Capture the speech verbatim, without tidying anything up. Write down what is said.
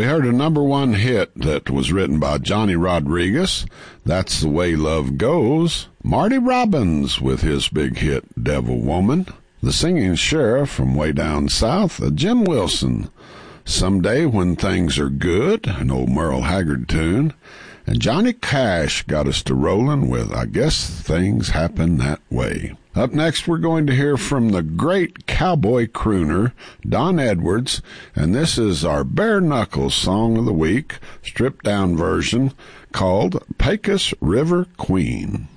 We heard a number one hit that was written by Johnny Rodriguez, That's the Way Love Goes. Marty Robbins with his big hit, Devil Woman. The Singing Sheriff from way down south, Jim Wilson, Someday When Things Are Good, an old Merle Haggard tune. And Johnny Cash got us to rolling with I Guess Things Happen That Way. Up next, we're going to hear from the great cowboy crooner, Don Edwards, and this is our Bare Knuckles song of the week, stripped-down version, called Pecos River Queen.